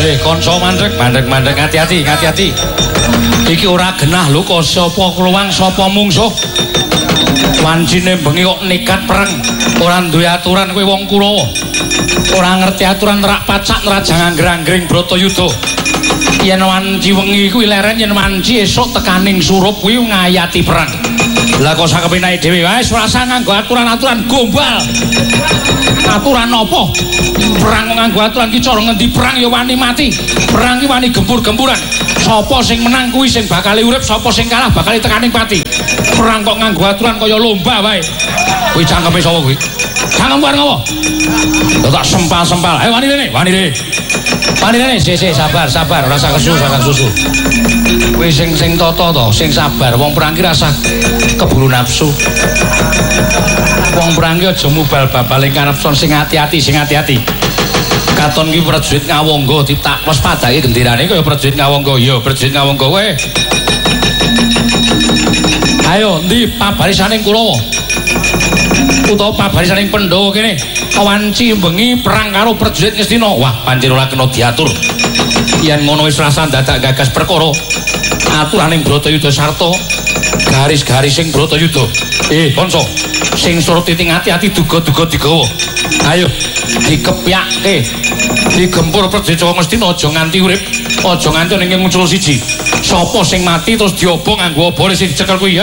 kanca mandeg hati-hati. Iki ora genah lho kok sapa kluwang sapa mungsuh. Wancine bengi kok nekat perang, ora duwe aturan kowe wong Kurawa. Ora ngerti aturan nerak pacak nerajang angger-anggering Bratayuda. Yen wanci wengi kuwi leren, yen wanci esuk tekaning surup kuwi ngayati perang. Lah kok sakepinake dhewe wis rasa nganggo aturan-aturan gombal. Aturan apa? Perang nganggo aturan ki cara ngendi perang ya wani mati. Perang ki wani gempur-gempuran. Sapa sing menang kuwi sing bakal urip, sapa sing kalah bakal tekaning pati. Perang kok nganggo aturan kaya lomba wae. Kuwi cangkeme sapa kuwi? Cangkem war ngopo? Kok tak sempal-sempal. Ayo wani rene. Wani rene, sabar, ora usah kesusu. Kowe sing tata to, sing sabar. Wong perang ki rasa keburu nafsu. Wong perang ki aja mubal-babal ing karepson sing ati-ati. Katon ki prajurit Ngawangga ditakles padake genderane kaya prajurit Ngawangga. Iya, prajurit Ngawangga kowe. Ayo, ndi pabarisaning Kurawa? Utawa pabarisaning Pandhawa kene. Wanci bengi perang karo prajurit Ngastina. Wah, pancen ora kena diatur. Yen ngono wis rasa dadak gagas perkara. Aturaning Bratayuda sarta garis-garising Bratayuda. Kanca, sing surut titing ati-ati duga-duga digawa. Ayo dikepyake. Digempur prajurit Ngastina aja nganti urip, aja nganti ning muncul siji. Sapa sing mati terus diobong nganggo obore sing dicekel kuwi.